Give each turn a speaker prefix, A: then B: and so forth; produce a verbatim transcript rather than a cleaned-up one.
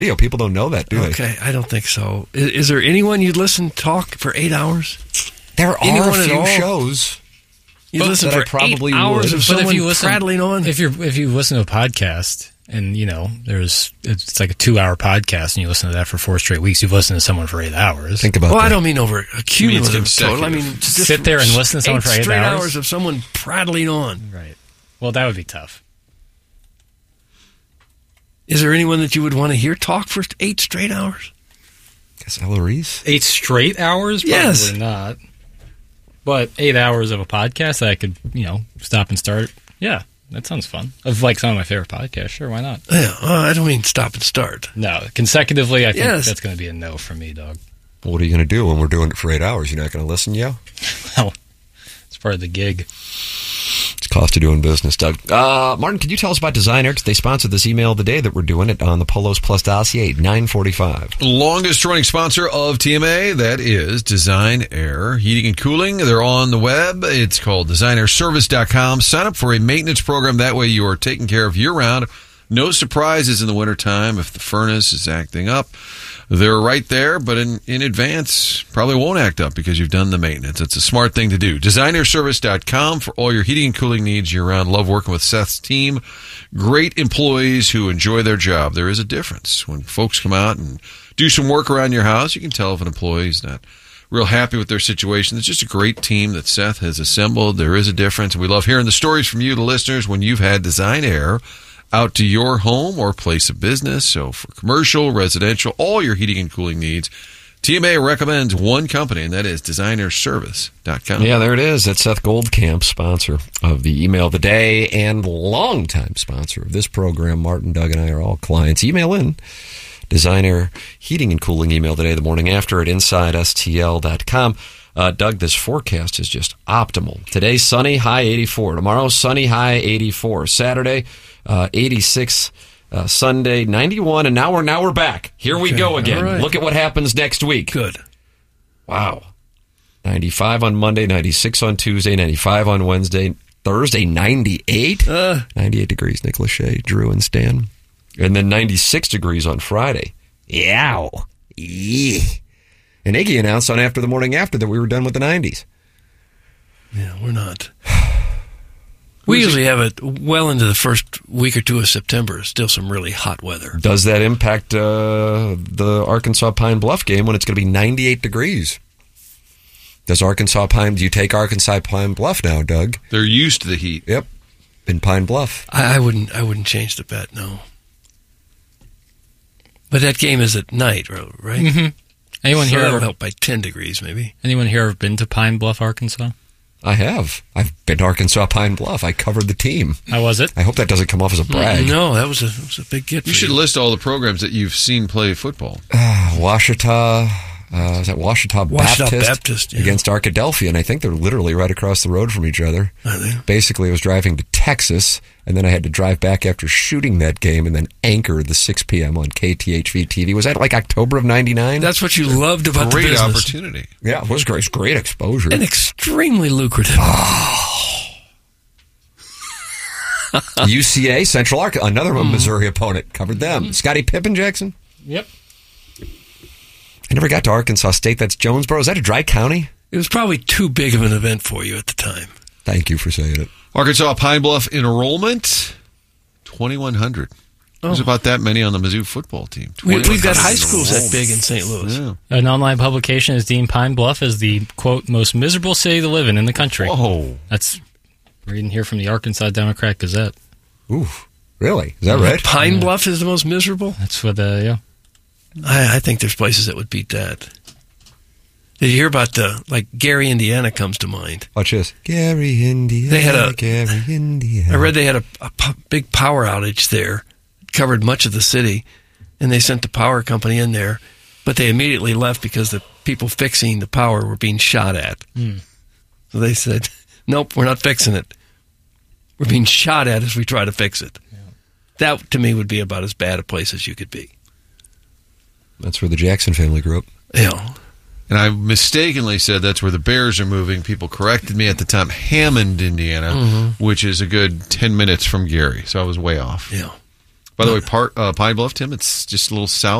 A: You know, people don't know that, do they?
B: Okay, I don't think so. Is, is there anyone you'd listen to talk for eight hours?
A: There are
B: Anyone
A: a
B: at
A: few
B: all?
A: shows.
B: You listen
A: that
B: for
A: I probably
B: eight hours
A: would.
B: of
C: But
B: someone
C: if you listen,
B: prattling on?
C: if you're if you listen to a podcast and you know there's it's like a two hour podcast and you listen to that for four straight weeks, you've listened to someone for eight hours.
A: Think about
B: well,
A: that.
B: I don't mean over a cumulative
D: consecutive.
B: total. I mean, just
C: Sit there and listen to someone
B: eight
C: for eight
B: straight
C: hours?
B: hours of someone prattling on.
C: Right. Well, that would be tough.
B: Is there anyone that you would want to hear talk for eight straight hours?
A: I guess Eloise.
C: Eight straight hours? Probably
B: Yes.
C: not. But eight hours of a podcast that I could, you know, stop and start. Yeah, that sounds fun. Of like some of my favorite podcasts. Sure, why not?
B: Yeah, uh, I don't mean stop and start.
C: No, consecutively, I think
B: Yes.
C: that's going to be a no for me, dog.
A: Well, what are you going to do when we're doing it for eight hours? You're not going to listen, yo?
C: Well, it's part of the gig.
A: It's cost of doing business, Doug. Uh, Martin, can you tell us about Design Air? Because they sponsored this email of the day that we're doing it on the Polos Plus dossier, nine forty-five.
D: Longest running sponsor of T M A, that is Design Air Heating and Cooling. They're on the web. It's called design air service dot com. Sign up for a maintenance program. That way you are taken care of year round. No surprises in the wintertime if the furnace is acting up. They're right there, but in, in advance, probably won't act up because you've done the maintenance. It's a smart thing to do. design air service dot com for all your heating and cooling needs year-round. Love working with Seth's team. Great employees who enjoy their job. There is a difference. When folks come out and do some work around your house, you can tell if an employee's not real happy with their situation. It's just a great team that Seth has assembled. There is a difference. We love hearing the stories from you, the listeners, when you've had Design Air out to your home or place of business. So for commercial, residential, all your heating and cooling needs, T M A recommends one company, and that is design air service dot com.
A: Yeah, there it is. That's Seth Goldcamp, sponsor of the email of the day and longtime sponsor of this program. Martin, Doug, and I are all clients. Email in Design Air Heating and Cooling email today, the morning after at inside S T L dot com. Uh, Doug, this forecast is just optimal. Today, sunny, high eighty-four. Tomorrow, sunny, high eighty-four. Saturday, uh, eighty-six. Uh, Sunday, ninety-one. And now we're now we're back. Here we
B: Okay.
A: go again.
B: All right.
A: Look at what happens next week.
B: Good.
A: Wow. ninety-five on Monday, ninety-six on Tuesday, ninety-five on Wednesday. Thursday, ninety-eight.
B: Uh,
A: ninety-eight degrees, Nick Lachey, Drew, and Stan. And then ninety-six degrees on Friday. Yow. Yeah. And Iggy announced on After the Morning After that we were done with the nineties.
B: yeah, we're not. We usually have it well into the first week or two of September. Still some really hot weather.
A: Does that impact uh, the Arkansas Pine Bluff game when it's going to be ninety-eight degrees? Does Arkansas Pine, do you take Arkansas Pine Bluff now, Doug?
D: They're used to the heat.
A: Yep. In Pine Bluff.
B: I, I wouldn't. I wouldn't change the bet. No. But that game is at night, right?
C: Mm-hmm. Anyone
B: So
C: here
B: that'll
C: ever,
B: help by ten degrees, maybe.
C: anyone here ever been to Pine Bluff, Arkansas?
A: I have. I've been to Arkansas Pine Bluff. I covered the team.
C: How was it?
A: I hope that doesn't come off as a brag.
B: No, that was a, that was a big get.
D: You
B: for
D: should list all the programs that you've seen play football.
A: Uh, Washita, uh, is that Washita,
B: Washita
A: Baptist,
B: Baptist, yeah.
A: against Arkadelphia, and I think they're literally right across the road from each other.
B: Are they?
A: Basically, I was driving to Texas, and then I had to drive back after shooting that game and then anchor the six p.m. on K T H V T V. Was that like October of ninety-nine?
B: That's what you loved about the
D: Great
B: business.
D: opportunity.
A: Yeah, it was great. It was great exposure.
B: And extremely lucrative.
A: U C A, Central Arkansas, another Missouri opponent. Covered them. Scottie Pippen, Jackson?
C: Yep.
A: I never got to Arkansas State. That's Jonesboro. Is that a dry county?
B: It was probably too big of an event for you at the time.
A: Thank you for saying it.
D: Arkansas Pine Bluff enrollment, twenty-one hundred. There's
B: Oh.
D: about that many on the Mizzou football team.
B: We, we've got high
D: twenty-one hundred
B: schools that
D: enrollment.
B: big in Saint Louis.
D: Yeah.
C: An online publication has deemed Pine Bluff as the, quote, most miserable city to live in in the country.
D: Whoa.
C: That's reading here from the Arkansas Democrat Gazette.
A: Ooh, really? Is that right?
B: Pine Bluff is the most miserable?
C: That's what, uh, yeah.
B: I, I think there's places that would beat that. Did you hear about the, like, Gary, Indiana comes to mind.
A: Watch this. Gary, Indiana.
B: They had a-
A: Gary, Indiana.
B: I read they had a, a p- big power outage there, covered much of the city, and they sent the power company in there, but they immediately left because the people fixing the power were being shot at.
C: Mm.
B: So they said, nope, we're not fixing it. We're being shot at as we try to fix it. Yeah. That, to me, would be about as bad a place as you could be.
A: That's where the Jackson family grew up.
B: Yeah.
D: And I mistakenly said that's where the Bears are moving. People corrected me at the time. Hammond, Indiana,
B: Mm-hmm.
D: which is a good ten minutes from Gary. So I was way off.
B: Yeah.
D: By the way, part, uh, Pine Bluff, Tim, it's just a little south